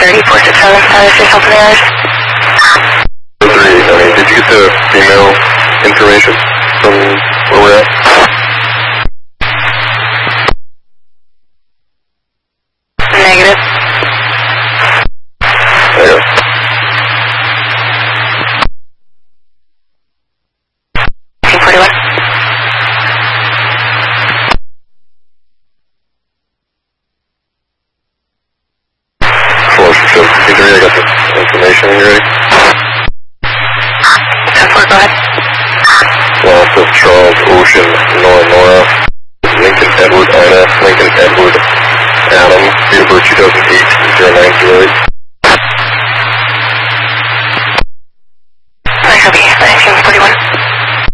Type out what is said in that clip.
467, status help the others. 3, did you get the email information from where we're at? Negative. There. 41. I got the information. You ready? 10-4, go ahead. Loss of Charles Ocean